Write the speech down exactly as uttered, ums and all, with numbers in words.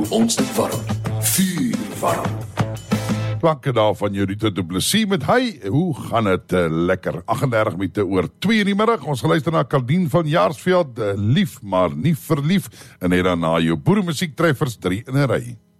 hou ons dit warm. Vuur warm. Klanke daar van Jurita Du Plessis met hy, hoe gaan het uh, lekker, agt en dertig minute oor twee in die middag, ons geluister na Kardien van Jaarsveld, uh, lief maar nie verlief, en net dan na jou boeremusiektreffers drie in 'n ry.